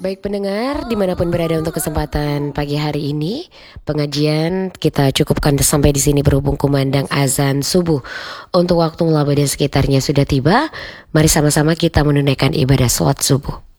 Baik pendengar, dimanapun berada untuk kesempatan pagi hari ini, pengajian kita cukupkan sampai di sini berhubung kumandang azan subuh. Untuk waktu Melaba dan sekitarnya sudah tiba, mari sama-sama kita menunaikan ibadah sholat subuh.